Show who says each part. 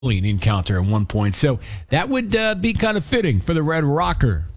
Speaker 1: encounter at one point. So that would be kind of fitting for the Red Rocker